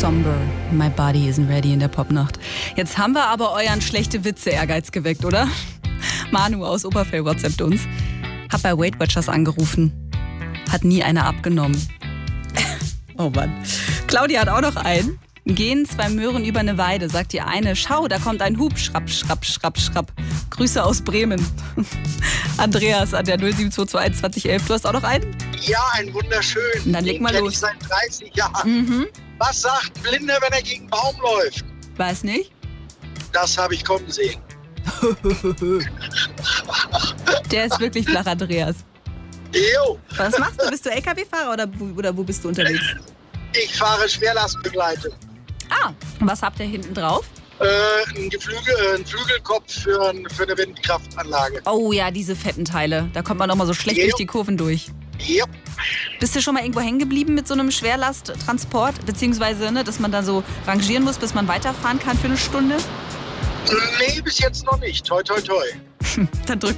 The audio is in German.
Somber, My Body Isn't Ready in der Popnacht. Jetzt haben wir aber euren schlechte Witze-Ehrgeiz geweckt, oder? Manu aus Oberfell WhatsAppt uns. Hab bei Weight Watchers angerufen. Hat nie einer abgenommen. Oh Mann. Claudia hat auch noch einen. Gehen zwei Möhren über eine Weide, sagt die eine. Schau, da kommt ein Hub. Schrapp, schrapp, schrapp, schrapp. Grüße aus Bremen. Andreas an der 07221 2011. Du hast auch noch einen? Ja, ein wunderschön. Dann leg mal Den kenn los. ich seit 30 Jahren. Was sagt ein Blinder, wenn er gegen einen Baum läuft? Weiß nicht. Das habe ich kommen sehen. Der ist wirklich flach, Andreas. Jo, Was machst du? Bist du LKW-Fahrer oder wo bist du unterwegs? ich fahre Schwerlastbegleitung. Ah, und was habt ihr hinten drauf? Ein Flügelkopf für eine Windkraftanlage. Oh ja, diese fetten Teile. Da kommt man noch mal so schlecht durch die Kurven durch. Jo. Bist du schon mal irgendwo hängen geblieben mit so einem Schwerlasttransport? Beziehungsweise, dass man da so rangieren muss, bis man weiterfahren kann für eine Stunde? Nee, bis jetzt noch nicht. Toi, toi, toi. Dann drück